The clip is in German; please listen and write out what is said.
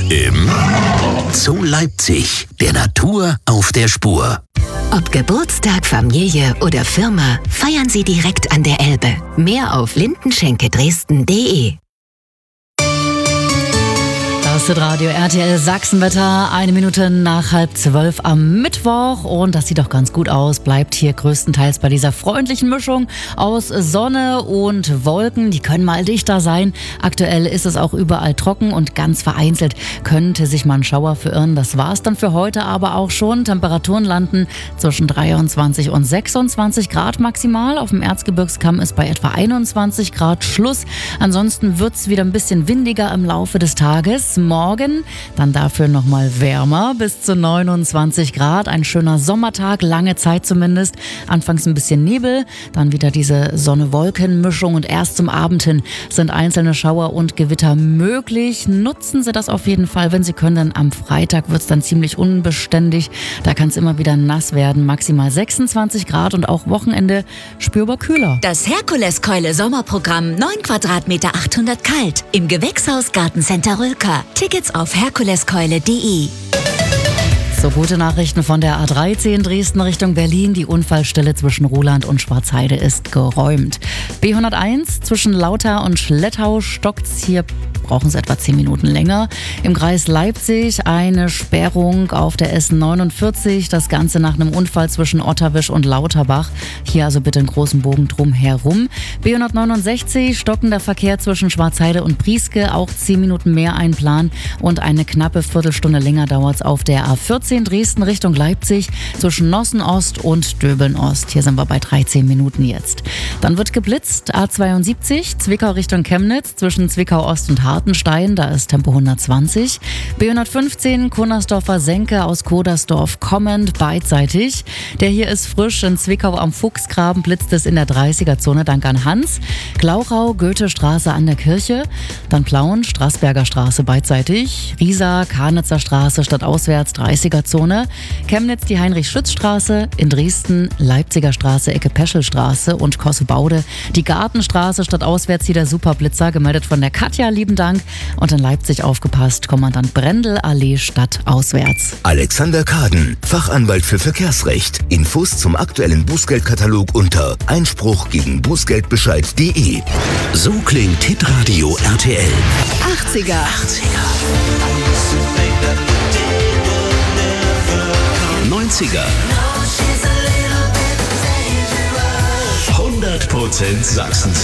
im Zoo Leipzig, der Natur auf der Spur. Ob Geburtstag, Familie oder Firma, feiern Sie direkt an der Elbe. Mehr auf lindenschenke-dresden.de. Das ist Radio RTL Sachsenwetter, 1 Minute nach 11:30 am Mittwoch und das sieht doch ganz gut aus, bleibt hier größtenteils bei dieser freundlichen Mischung aus Sonne und Wolken, die können mal dichter sein. Aktuell ist es auch überall trocken und ganz vereinzelt könnte sich mal ein Schauer verirren. Das war's dann für heute aber auch schon. Temperaturen landen zwischen 23 und 26 Grad maximal. Auf dem Erzgebirgskamm ist bei etwa 21 Grad Schluss. Ansonsten wird's wieder ein bisschen windiger im Laufe des Tages. Morgen dann dafür nochmal wärmer, bis zu 29 Grad. Ein schöner Sommertag, lange Zeit zumindest. Anfangs ein bisschen Nebel, dann wieder diese Sonne-Wolken-Mischung und erst zum Abend hin sind einzelne Schauer und Gewitter möglich. Nutzen Sie das auf jeden Fall, wenn Sie können. Denn am Freitag wird es dann ziemlich unbeständig. Da kann es immer wieder nass werden. Maximal 26 Grad und auch Wochenende spürbar kühler. Das Herkuleskeule Sommerprogramm 9 Quadratmeter 800 kalt im Gewächshaus Gartencenter Rülker. Tickets auf herkuleskeule.de. So, gute Nachrichten von der A13 Dresden Richtung Berlin. Die Unfallstelle zwischen Ruhland und Schwarzheide ist geräumt. B101 zwischen Lauter und Schlettau stockt's. Hier brauchen Sie etwa 10 Minuten länger. Im Kreis Leipzig eine Sperrung auf der S49. Das Ganze nach einem Unfall zwischen Otterwisch und Lauterbach. Hier also bitte einen großen Bogen drum herum. B169 stockender Verkehr zwischen Schwarzheide und Prieske. Auch 10 Minuten mehr einplanen und eine knappe Viertelstunde länger dauert es auf der A14 Dresden Richtung Leipzig zwischen Nossen Ost und Döbeln Ost. Hier sind wir bei 13 Minuten jetzt. Dann wird geblitzt. A72 Zwickau Richtung Chemnitz zwischen Zwickau Ost und Hartenstein, da ist Tempo 120. B115 Kunnersdorfer Senke aus Kodersdorf kommend beidseitig. Der hier ist frisch. In Zwickau am Fuchsgraben blitzt es in der 30er-Zone dank an Hans. Glauchau, Goethestraße an der Kirche. Dann Plauen, Straßberger Straße beidseitig. Riesa, Karnitzer Straße stadtauswärts 30er-Zone. Chemnitz die Heinrich-Schütz-Straße. In Dresden Leipziger Straße, Ecke Peschelstraße und Kossebaude. Die Gartenstraße stadtauswärts hier der Superblitzer, gemeldet von der Katja, lieben Dank. Und in Leipzig aufgepasst, Kommandant Brendel, Allee stadtauswärts. Alexander Kaden, Fachanwalt für Verkehrsrecht. Infos zum aktuellen Bußgeldkatalog unter Einspruch gegen Bußgeldbescheid.de. So klingt Hitradio RTL. 80er. 90er. 100% Sachsen.